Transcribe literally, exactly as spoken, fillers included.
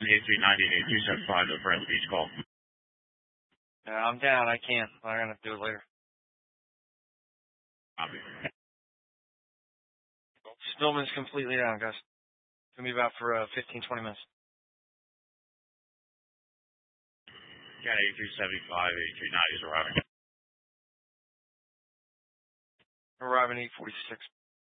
eighty-three ninety and eighty-two seventy-five to Brent Beach call. Yeah, I'm down. I can't. I'm going to have to do it later. Copy. Spillman's completely down, guys. It's going to be about for uh, fifteen, twenty minutes. Yeah, eighty-three seventy-five, eighty-three ninety is arriving. Arriving eight forty-six.